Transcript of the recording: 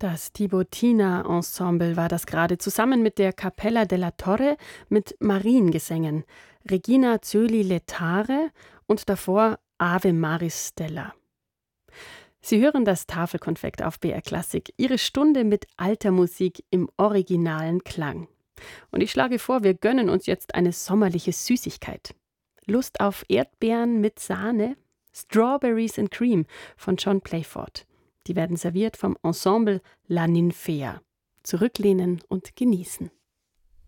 Das Tiburtina-Ensemble war das gerade, zusammen mit der Cappella della Torre mit Mariengesängen, Regina Coeli Letare und davor Ave Maris Stella. Sie hören das Tafelkonfekt auf BR Klassik, Ihre Stunde mit alter Musik im originalen Klang. Und ich schlage vor, wir gönnen uns jetzt eine sommerliche Süßigkeit. Lust auf Erdbeeren mit Sahne? Strawberries and Cream von John Playford. Die werden serviert vom Ensemble La Ninfea. Zurücklehnen und genießen.